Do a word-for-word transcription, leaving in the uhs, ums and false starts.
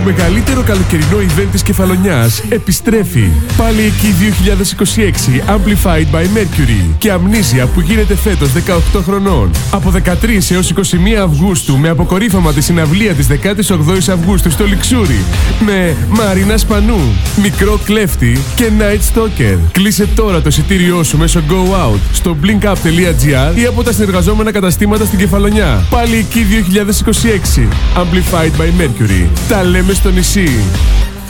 μεγαλύτερο καλοκαιρινό event της Κεφαλονιάς επιστρέφει. Πάλι εκεί δύο χιλιάδες είκοσι έξι Amplified by Mercury και Amnesia που γίνεται φέτος δεκαοκτώ χρονών. Από δεκατρείς έως είκοσι μία Αυγούστου με αποκορύφωμα τη συναυλία της δεκάτη όγδοη Αυγούστου στο Λιξούρι με Μαρίνα Σπανού, Μικρό Κλέφτη και Night Stalker. Κλείσε τώρα το εισιτήριό σου μέσω Go Out στο blink up τελεία gr ή από τα συνεργαζόμενα καταστήματα στην Κεφαλονιά. Πάλι εκεί δύο χιλιάδες είκοσι έξι Amplified by Mercury. Τα λέμε στο νησί.